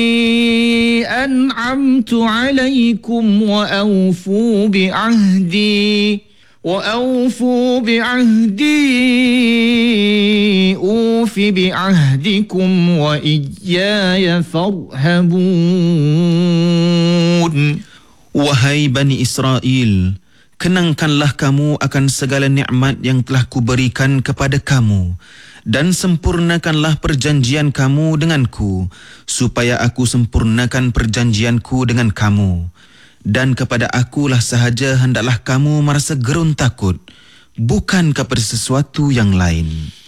أنعمت عليكم وأوفوا بعهدي أوف بعهدكم وإياي فارهبون. Wahai Bani Israel, kenangkanlah kamu akan segala nikmat yang telah kuberikan kepada kamu dan sempurnakanlah perjanjian kamu denganku supaya aku sempurnakan perjanjianku dengan kamu. Dan kepada akulah sahaja hendaklah kamu merasa gerun takut, bukan kepada sesuatu yang lain.